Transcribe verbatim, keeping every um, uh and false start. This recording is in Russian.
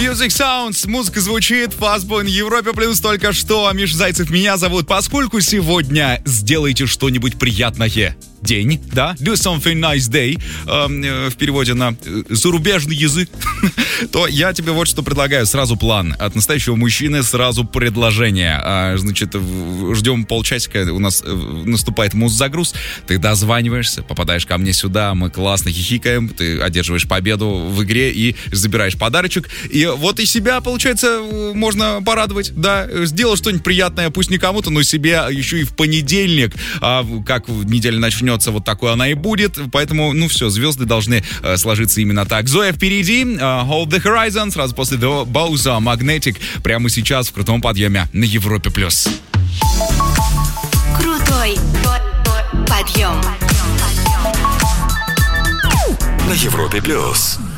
Music Sounds. Музыка звучит. Фастбой на Европе Плюс только что. Миша Зайцев меня зовут. Поскольку сегодня сделайте что-нибудь приятное. День, да? Do something nice day. Э, в переводе на зарубежный язык. То я тебе вот что предлагаю. Сразу план. От настоящего мужчины сразу предложение. А, значит, ждем полчасика. У нас наступает муз-загруз. Ты дозваниваешься, попадаешь ко мне сюда. Мы классно хихикаем. Ты одерживаешь победу в игре и забираешь подарочек. И вот и себя, получается, можно порадовать. Да, сделал что-нибудь приятное. Пусть не кому-то, но себе еще и в понедельник. А как неделя начнется, вот такой она и будет. Поэтому, ну все, звезды должны э, сложиться именно так. Зоя впереди. Uh, Hold the Horizon. Сразу после The Bowser Magnetic. Прямо сейчас в крутом подъеме на Европе+. плюс. Крутой подъем. На Европе+. плюс.